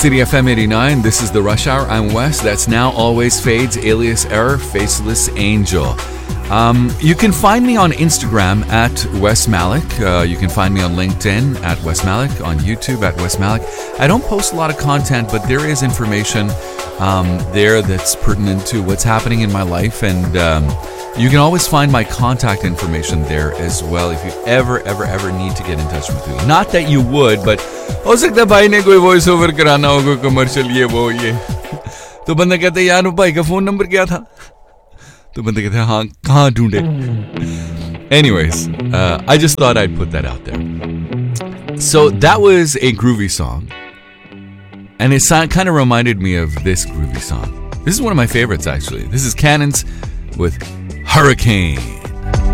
City FM 89. This is the Rush Hour. I'm Wes. That's Now Always Fades, Alias Error, Faceless Angel. You can find me on Instagram at Wes Malik. You can find me on LinkedIn at Wes Malik, on YouTube at Wes Malik. I don't post a lot of content, but there is information there that's pertinent to what's happening in my life, and you can always find my contact information there as well if you ever need to get in touch with me. Not that you would, but हो सकता है भाई ने कोई voice over कराना हो, कोई commercial ये वो ये, तो बंदा कहता है यार वो भाई का फोन नंबर क्या था, तो बंदा कहता है हाँ कहाँ ढूंढे. Anyways, I just thought I'd put that out there. So that was a groovy song, and it kind of reminded me of this groovy song. This is one of my favorites actually. This is Cannons with Hurricane.